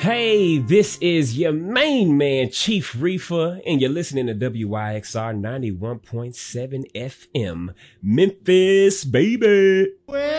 Hey, this is your main man, Chief Reefer, and you're listening to WYXR 91.7 FM, Memphis, baby.